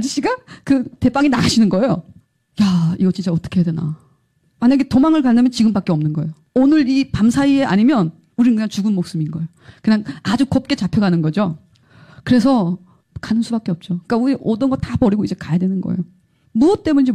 아저씨가 그 대방에 나가시는 거예요. 야, 이거 진짜 어떻게 해야 되나. 만약에 도망을 가려면 지금밖에 없는 거예요. 오늘 이 밤 사이에 아니면 우리는 그냥 죽은 목숨인 거예요. 그냥 아주 곱게 잡혀가는 거죠. 그래서 가는 수밖에 없죠. 그러니까 우리 오던 거 다 버리고 이제 가야 되는 거예요. 무엇 때문인지